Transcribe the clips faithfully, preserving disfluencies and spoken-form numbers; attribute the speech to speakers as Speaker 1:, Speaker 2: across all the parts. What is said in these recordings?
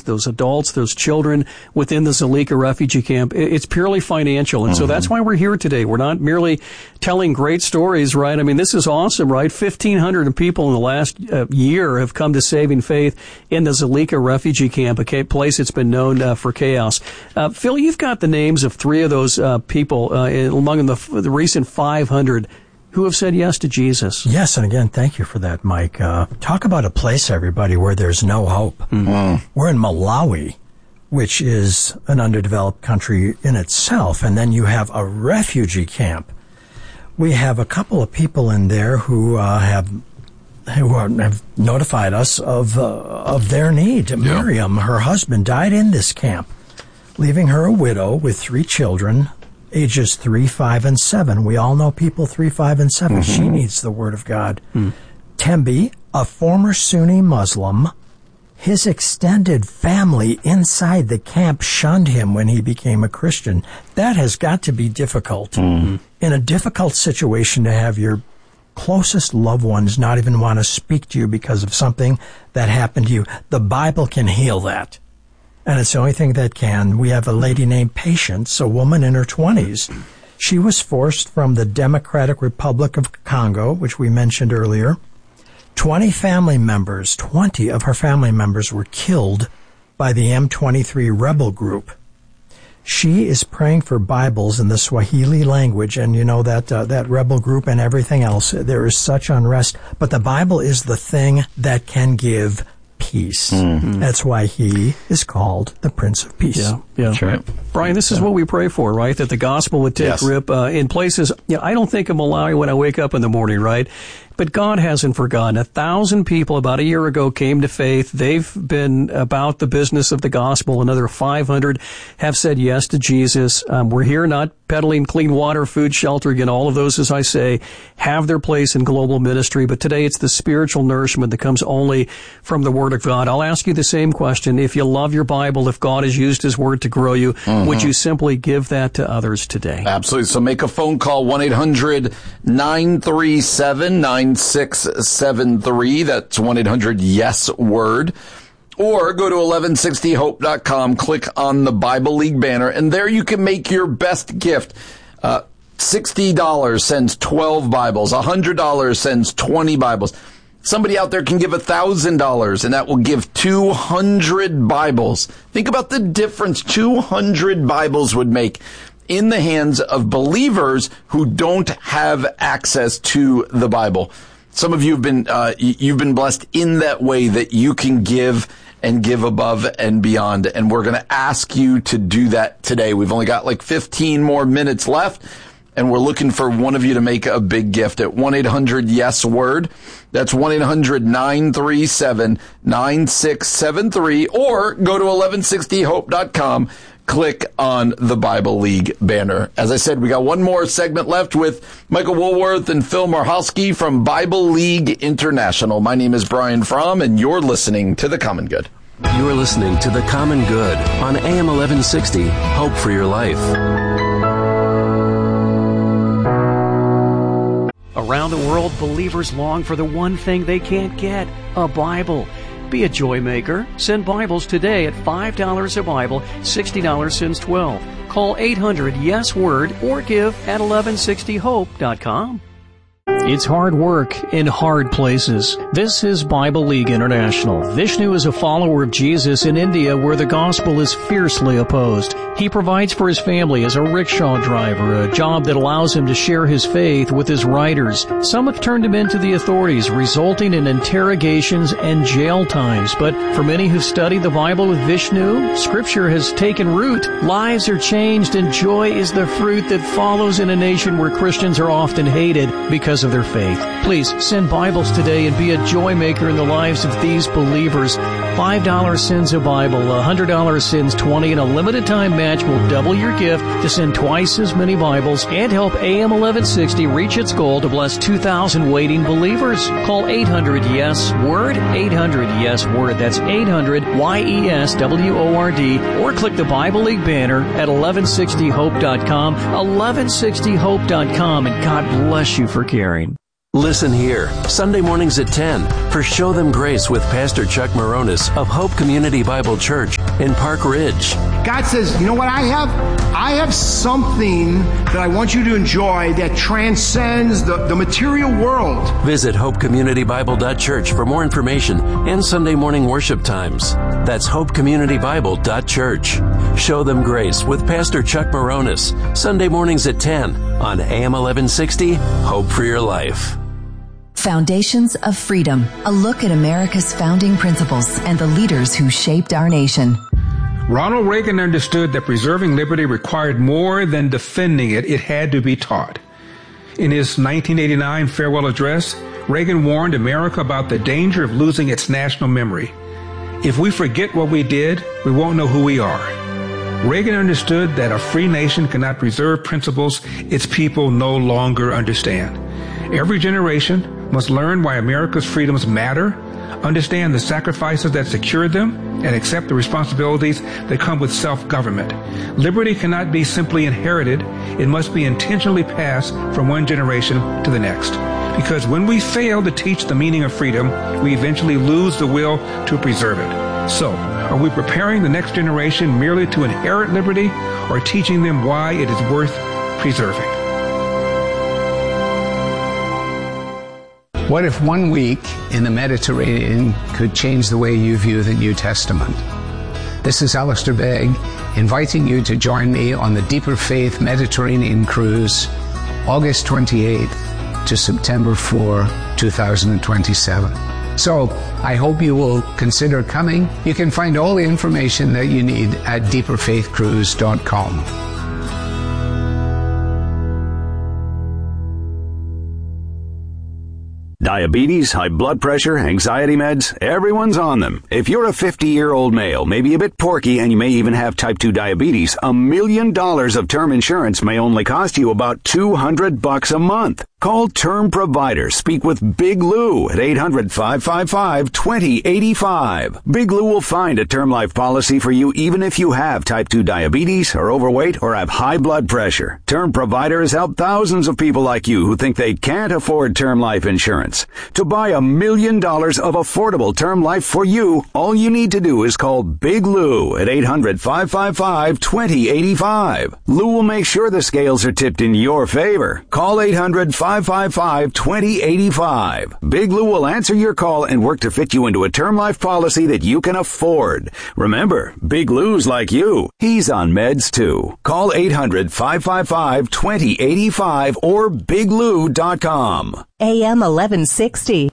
Speaker 1: those adults, those children within the Zuleika refugee camp. It's purely financial. And mm-hmm. so that's why we're here today. We're not merely telling great stories, right? I mean, this is awesome, right? fifteen hundred people in the last uh, year have come to saving faith in the Zuleika refugee camp, a place that's been known uh, for chaos. Uh, Phil, you've got the names of three of those uh, people uh, among the, the recent five hundred who have said yes to Jesus.
Speaker 2: Yes, and again, thank you for that, Mike. Uh, talk about a place, everybody, where there's no hope. Mm-hmm. We're in Malawi, which is an underdeveloped country in itself, and then you have a refugee camp. We have a couple of people in there who uh, have who are, have notified us of uh, of their need. Yeah. Miriam, her husband, died in this camp, leaving her a widow with three children, ages three, five, and seven. We all know people three, five, and seven. Mm-hmm. She needs the Word of God. Mm. Tembi, a former Sunni Muslim, his extended family inside the camp shunned him when he became a Christian. That has got to be difficult. Mm-hmm. In a difficult situation to have your closest loved ones not even want to speak to you because of something that happened to you. The Bible can heal that. And it's the only thing that can. We have a lady named Patience, a woman in her twenties. She was forced from the Democratic Republic of Congo, which we mentioned earlier. twenty family members, twenty of her family members were killed by the M twenty-three rebel group. She is praying for Bibles in the Swahili language, and you know that uh, that rebel group and everything else. There is such unrest. But the Bible is the thing that can give peace. Mm-hmm. That's why he is called the Prince of Peace.
Speaker 1: Yeah, yeah. That's right. Brian, this is what we pray for, right? That the gospel would take yes. grip uh, in places. You know, I don't think of Malawi when I wake up in the morning, right? But God hasn't forgotten. A thousand people about a year ago came to faith. They've been about the business of the gospel. Another five hundred have said yes to Jesus. Um, we're here not peddling clean water, food, shelter. Again, all of those, as I say, have their place in global ministry. But today it's the spiritual nourishment that comes only from the Word of God. I'll ask you the same question. If you love your Bible, if God has used His Word to grow you, mm-hmm. would you simply give that to others today?
Speaker 3: Absolutely. So make a phone call, one eight hundred nine three seven nine six seven three. That's one eight hundred yes word. Or go to eleven sixty hope dot com, click on the Bible League banner, and there you can make your best gift. Uh, sixty dollars sends twelve Bibles. one hundred dollars sends twenty Bibles. Somebody out there can give one thousand dollars, and that will give two hundred Bibles. Think about the difference two hundred Bibles would make in the hands of believers who don't have access to the Bible. Some of you have been, uh, you've been blessed in that way that you can give and give above and beyond. And we're going to ask you to do that today. We've only got like fifteen more minutes left, and we're looking for one of you to make a big gift at one eight hundred yes word. That's one eight hundred nine three seven nine six seven three, or go to eleven sixty hope dot com. Click on the Bible League banner. As I said, we got one more segment left with Michael Woolworth and Phil Marhalski from Bible League International. My name is Brian Fromm, and you're listening to The Common Good.
Speaker 4: You're listening to The Common Good on A M eleven sixty, Hope for Your Life.
Speaker 1: Around the world, believers long for the one thing they can't get, a Bible. Be a joy maker. Send Bibles today at five dollars a Bible, sixty dollars sends twelve. Call eight hundred yes word or give at eleven sixty hope dot com. It's hard work in hard places. This is Bible League International. Vishnu is a follower of Jesus in India where the gospel is fiercely opposed. He provides for his family as a rickshaw driver, a job that allows him to share his faith with his riders. Some have turned him into the authorities, resulting in interrogations and jail times. But for many who've studied the Bible with Vishnu, Scripture has taken root. Lives are changed, and joy is the fruit that follows in a nation where Christians are often hated because of their faith. Please send Bibles today and be a joy maker in the lives of these believers. five dollars sends a Bible, one hundred dollars sends twenty, and a limited time match will double your gift to send twice as many Bibles and help A M eleven sixty reach its goal to bless two thousand waiting believers. Call eight hundred yes word, eight hundred yes word. That's eight hundred Y E S W O R D, or click the Bible League banner at eleven sixty hope dot com, eleven sixty hope dot com, and God bless you for caring.
Speaker 4: Listen here, Sunday mornings at ten for Show Them Grace with Pastor Chuck Moronis of Hope Community Bible Church in Park Ridge.
Speaker 5: God says, you know what I have? I have something that I want you to enjoy that transcends the, the material world.
Speaker 4: Visit hope community bible dot church for more information and Sunday morning worship times. That's hope community bible dot church. Show Them Grace with Pastor Chuck Moronis, Sunday mornings at ten on A M eleven sixty, Hope for Your Life.
Speaker 6: Foundations of Freedom, a look at America's founding principles and the leaders who shaped our nation.
Speaker 7: Ronald Reagan understood that preserving liberty required more than defending it. It had to be taught. In his nineteen eighty-nine farewell address, Reagan warned America about the danger of losing its national memory. If we forget what we did, we won't know who we are. Reagan understood that a free nation cannot preserve principles its people no longer understand. Every generation must learn why America's freedoms matter, understand the sacrifices that secured them, and accept the responsibilities that come with self-government. Liberty cannot be simply inherited. It must be intentionally passed from one generation to the next. Because when we fail to teach the meaning of freedom, we eventually lose the will to preserve it. So, are we preparing the next generation merely to inherit liberty, or teaching them why it is worth preserving?
Speaker 8: What if one week in the Mediterranean could change the way you view the New Testament? This is Alistair Begg, inviting you to join me on the Deeper Faith Mediterranean Cruise, August twenty-eighth to September fourth, twenty twenty-seven. So, I hope you will consider coming. You can find all the information that you need at deeper faith cruise dot com.
Speaker 9: Diabetes, high blood pressure, anxiety meds, everyone's on them. If you're a fifty-year-old male, maybe a bit porky, and you may even have type two diabetes, a million dollars of term insurance may only cost you about two hundred bucks a month. Call Term Provider. Speak with Big Lou at eight hundred, five five five, two zero eight five. Big Lou will find a term life policy for you even if you have type two diabetes, are overweight, or have high blood pressure. Term Provider has helped thousands of people like you who think they can't afford term life insurance. To buy a million dollars of affordable term life for you, all you need to do is call Big Lou at eight hundred, five five five, two zero eight five. Lou will make sure the scales are tipped in your favor. Call eight hundred, five five five, two zero eight five. Big Lou will answer your call and work to fit you into a term life policy that you can afford. Remember, Big Lou's like you. He's on meds too. Call eight hundred, five five five, two zero eight five or big lou dot com.
Speaker 6: A M eleven sixty.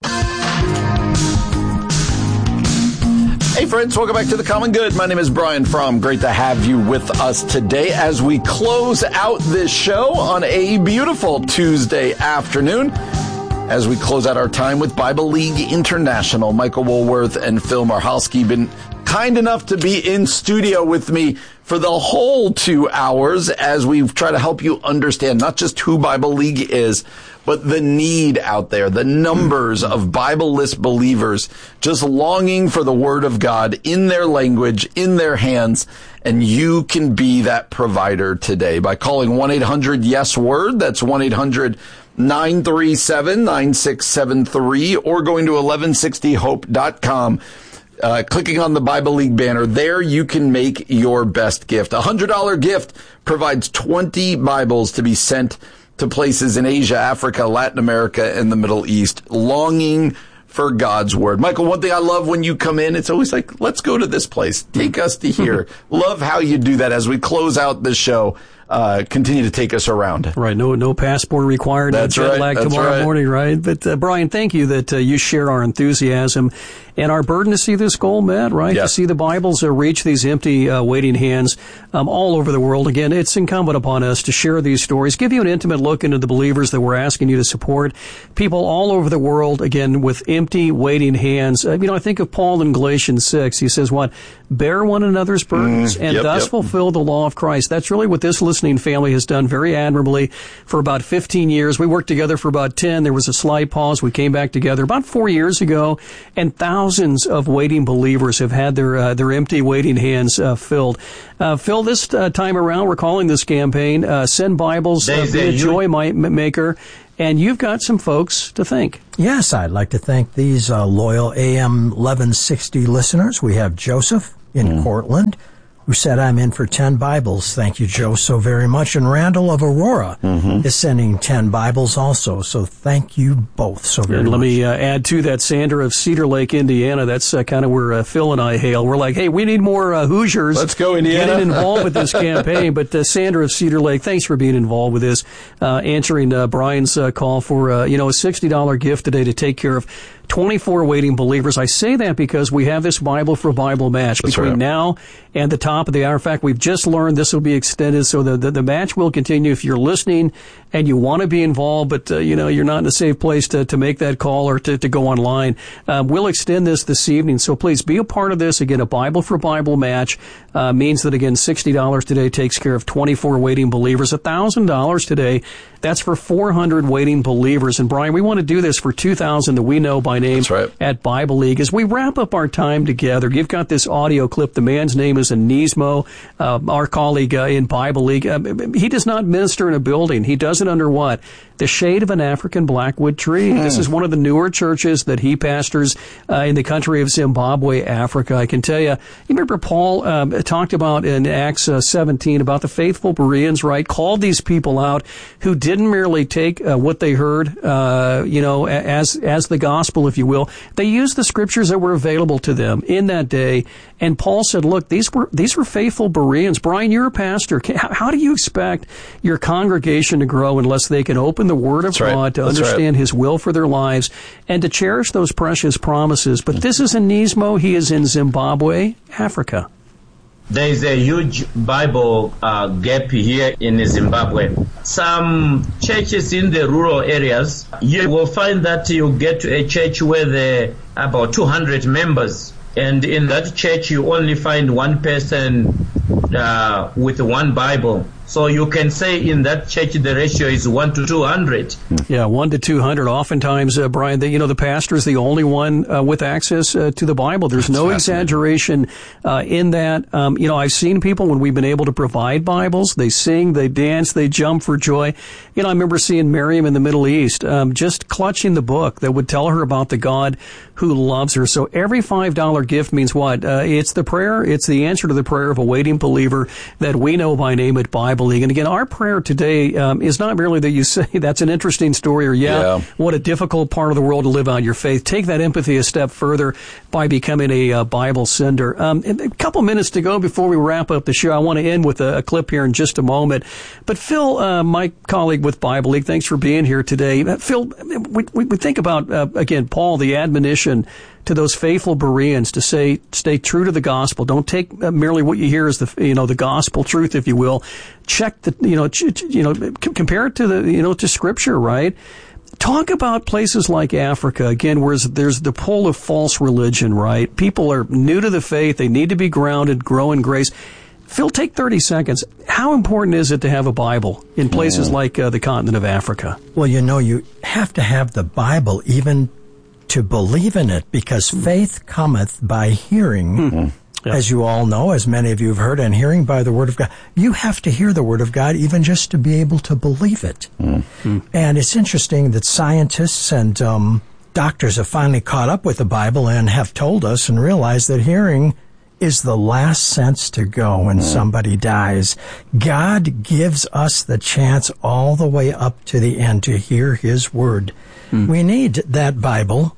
Speaker 3: Hey friends, welcome back to The Common Good. My name is Brian Fromm. Great to have you with us today as we close out this show on a beautiful Tuesday afternoon. As we close out our time with Bible League International, Michael Woolworth and Phil Marhalski been kind enough to be in studio with me for the whole two hours as we try to help you understand not just who Bible League is, but the need out there, the numbers of Bible-less believers just longing for the Word of God in their language, in their hands, and you can be that provider today by calling one eight hundred yes word, that's one eight hundred nine three seven, nine six seven three, or going to eleven sixty hope dot com. Uh, clicking on the Bible League banner, there you can make your best gift. A one hundred dollars gift provides twenty Bibles to be sent to places in Asia, Africa, Latin America, and the Middle East, longing for God's Word. Michael, one thing I love when you come in, it's always like, let's go to this place. Take us to here. Love how you do that as we close out the show. Uh, continue to take us around.
Speaker 1: Right. No, no passport required.
Speaker 3: That's
Speaker 1: no jet
Speaker 3: right.
Speaker 1: lag
Speaker 3: That's
Speaker 1: tomorrow
Speaker 3: right.
Speaker 1: morning, right? But, uh, Brian, thank you that uh, you share our enthusiasm and our burden to see this goal met, right?
Speaker 3: Yes.
Speaker 1: To see the Bibles uh, reach these empty, uh, waiting hands, um, all over the world. Again, it's incumbent upon us to share these stories, give you an intimate look into the believers that we're asking you to support. People all over the world, again, with empty, waiting hands. Uh, you know, I think of Paul in Galatians six. He says, what? Bear one another's burdens
Speaker 3: mm,
Speaker 1: and
Speaker 3: yep,
Speaker 1: thus
Speaker 3: yep.
Speaker 1: fulfill the law of Christ. That's really what this list listening family has done very admirably for about fifteen years. We worked together for about ten. There was a slight pause. We came back together about four years ago, and thousands of waiting believers have had their uh, their empty waiting hands uh, filled. Uh, Phil, this uh, time around, we're calling this campaign uh, Send Bibles, uh, Be a Joy Maker. And you've got some folks to thank.
Speaker 2: Yes, I'd like to thank these uh, loyal A M eleven sixty listeners. We have Joseph in mm. Cortland, who said, I'm in for ten Bibles. Thank you, Joe, so very much. And Randall of Aurora mm-hmm. is sending ten Bibles also. So thank you both so very
Speaker 1: and
Speaker 2: much.
Speaker 1: Let me uh, add to that, Sandra of Cedar Lake, Indiana. That's uh, kind of where uh, Phil and I hail. We're like, hey, we need more uh, Hoosiers.
Speaker 3: Let's go, Indiana.
Speaker 1: Getting involved with this campaign. But uh, Sandra of Cedar Lake, thanks for being involved with this, uh, answering uh, Brian's uh, call for, uh, you know, a sixty dollars gift today to take care of twenty-four waiting believers. I say that because we have this Bible for Bible match
Speaker 3: That's
Speaker 1: between
Speaker 3: right.
Speaker 1: now and the top of the hour. In fact, we've just learned this will be extended, so the, the, the match will continue. If you're listening and you want to be involved, but, uh, you know, you're not in a safe place to, to make that call or to, to go online, um, we'll extend this this evening. So please be a part of this. Again, a Bible for Bible match uh, means that, again, sixty dollars today takes care of twenty-four waiting believers. one thousand dollars today, that's for four hundred waiting believers. And, Brian, we want to do this for two thousand that we know by name
Speaker 3: That's right.
Speaker 1: at Bible League. As we wrap up our time together, you've got this audio clip. The man's name is Anismo, uh, our colleague uh, in Bible League. Uh, he does not minister in a building. He does it under what? The shade of an African blackwood tree. Hmm. This is one of the newer churches that he pastors uh, in the country of Zimbabwe, Africa. I can tell you, you remember Paul um, talked about in Acts uh, seventeen about the faithful Bereans, right? Called these people out who didn't merely take uh, what they heard, uh, you know, as as the gospel, if you will. They used the scriptures that were available to them in that day. And Paul said, look, these were these were faithful Bereans. Brian, you're a pastor. How, how do you expect your congregation to grow unless they can open the Word of
Speaker 3: That's
Speaker 1: God
Speaker 3: right.
Speaker 1: to
Speaker 3: That's
Speaker 1: understand
Speaker 3: right.
Speaker 1: His will for their lives and to cherish those precious promises? But this is Anismo. He is in Zimbabwe, Africa.
Speaker 10: There is a huge Bible uh, gap here in Zimbabwe. Some churches in the rural areas, you will find that you get to a church where there are about two hundred members. And in that church, you only find one person uh, with one Bible. So you can say in that church the ratio is one to two hundred.
Speaker 1: Yeah, one to two hundred. Oftentimes, uh, Brian, the, you know, the pastor is the only one uh, with access uh, to the Bible. There's no exaggeration uh, in that. Um, you know, I've seen people when we've been able to provide Bibles, they sing, they dance, they jump for joy. You know, I remember seeing Miriam in the Middle East um, just clutching the book that would tell her about the God who loves her. So every five dollars gift means what? Uh, it's the prayer, it's the answer to the prayer of a waiting believer that we know by name at Bible League. And again, our prayer today um, is not merely that you say that's an interesting story or yeah,
Speaker 3: yeah,
Speaker 1: what a difficult part of the world to live out your faith. Take that empathy a step further by becoming a uh, Bible sender. Um, a couple minutes to go before we wrap up the show. I want to end with a, a clip here in just a moment. But Phil, uh, my colleague with Bible League, thanks for being here today. Uh, Phil, we, we, we think about, uh, again, Paul, the admonition to those faithful Bereans to say, stay true to the gospel. Don't take uh, merely what you hear as the, you know, the gospel truth, if you will. Check the, you know, ch- ch- you know, c- compare it to the, you know, to scripture, right? Talk about places like Africa, again, where there's the pull of false religion, right? People are new to the faith. They need to be grounded, grow in grace. Phil, take thirty seconds. How important is it to have a Bible in places mm. like uh, the continent of Africa?
Speaker 2: Well, you know, you have to have the Bible even to believe in it, because faith cometh by hearing, mm-hmm. yep. as you all know, as many of you have heard, and hearing by the Word of God. You have to hear the Word of God even just to be able to believe it. Mm-hmm. And it's interesting that scientists and um, doctors have finally caught up with the Bible and have told us and realized that hearing is the last sense to go when mm-hmm. somebody dies. God gives us the chance all the way up to the end to hear His Word. Mm. We need that Bible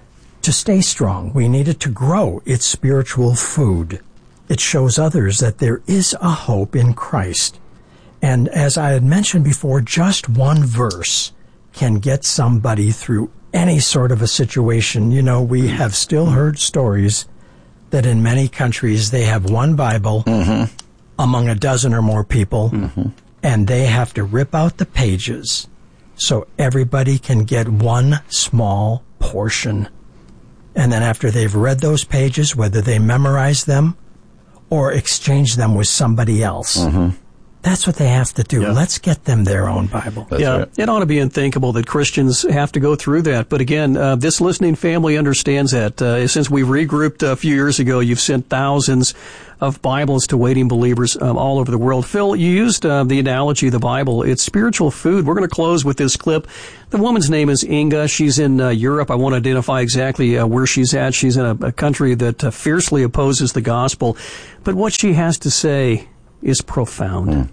Speaker 2: to stay strong. We need it to grow. It's spiritual food. It shows others that there is a hope in Christ. And as I had mentioned before, just one verse can get somebody through any sort of a situation. You know, we have still heard stories that in many countries they have one Bible mm-hmm. among a dozen or more people, mm-hmm. and they have to rip out the pages so everybody can get one small portion. And then after they've read those pages, whether they memorize them or exchange them with somebody else, mm-hmm. That's what they have to do.
Speaker 1: Yeah.
Speaker 2: Let's get them their own Bible.
Speaker 3: That's
Speaker 1: yeah,
Speaker 3: right.
Speaker 1: It ought to be unthinkable that Christians have to go through that. But again, uh, this listening family understands that. Uh, since we regrouped a few years ago, you've sent thousands of Bibles to waiting believers um, all over the world. Phil, you used uh, the analogy of the Bible. It's spiritual food. We're going to close with this clip. The woman's name is Inga. She's in uh, Europe. I want to identify exactly uh, where she's at. She's in a, a country that uh, fiercely opposes the gospel. But what she has to say is profound.
Speaker 3: Mm.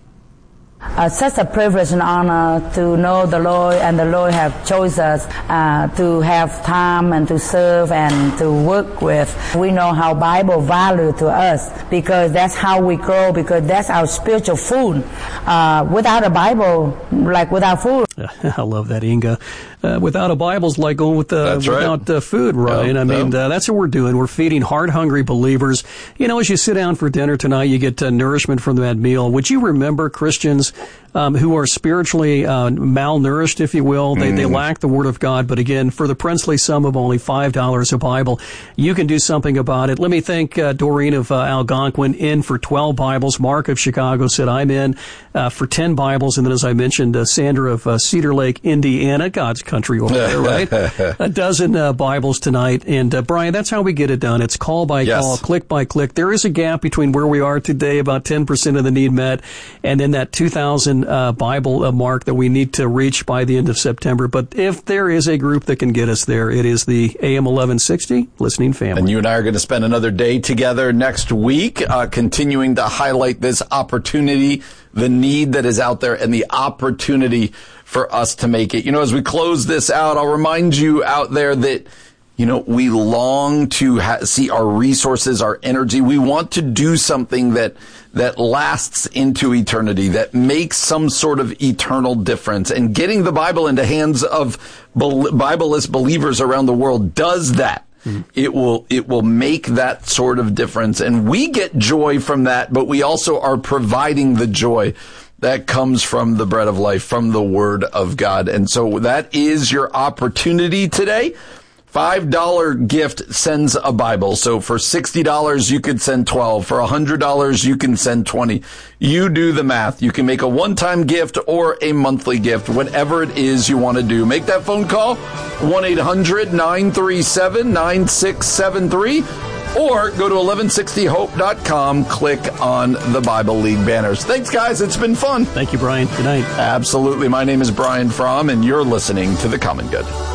Speaker 11: Uh, such a privilege and honor to know the Lord, and the Lord have chosen us uh, to have time and to serve and to work with. We know how Bible value to us because that's how we grow, because that's our spiritual food. Uh, without a Bible, like without food.
Speaker 1: I love that, Inga. Uh, without a Bible's like going with uh,
Speaker 3: That's right.
Speaker 1: without uh, food, Ryan.
Speaker 3: Yep,
Speaker 1: I mean,
Speaker 3: yep.
Speaker 1: uh, that's what we're doing. We're feeding heart-hungry believers. You know, as you sit down for dinner tonight, you get uh, nourishment from that meal. Would you remember Christians um, who are spiritually uh, malnourished, if you will? They, mm. they lack the Word of God. But again, for the princely sum of only five dollars a Bible, you can do something about it. Let me thank uh, Doreen of uh, Algonquin in for twelve Bibles. Mark of Chicago said, I'm in uh, for ten Bibles. And then, as I mentioned, uh, Sandra of uh, Cedar Lake, Indiana, God's country over there, right? A dozen uh, Bibles tonight. And, uh, Brian, that's how we get it done. It's call by
Speaker 3: yes.
Speaker 1: call, click by click. There is a gap between where we are today, about ten percent of the need met, and then that two thousand uh, Bible uh, mark that we need to reach by the end of September. But if there is a group that can get us there, it is the A M eleven sixty Listening Family.
Speaker 3: And you and I are going to spend another day together next week, uh, continuing to highlight this opportunity, the need that is out there, and the opportunity for us to make it. You know, as we close this out, I'll remind you out there that, you know, we long to ha- see our resources, our energy. We want to do something that that lasts into eternity, that makes some sort of eternal difference. And getting the Bible into hands of be- Bible-less believers around the world does that. Mm-hmm. It will, it will make that sort of difference. And we get joy from that, but we also are providing the joy that comes from the bread of life, from the Word of God. And so that is your opportunity today. five dollars gift sends a Bible. So for sixty dollars, you could send twelve. For one hundred dollars, you can send twenty. You do the math. You can make a one-time gift or a monthly gift, whatever it is you want to do. Make that phone call, one eight hundred nine three seven nine six seven three. Or go to eleven sixty hope dot com, click on the Bible League banners. Thanks, guys. It's been fun.
Speaker 1: Thank you, Brian. Good night.
Speaker 3: Absolutely. My name is Brian Fromm, and you're listening to The Common Good.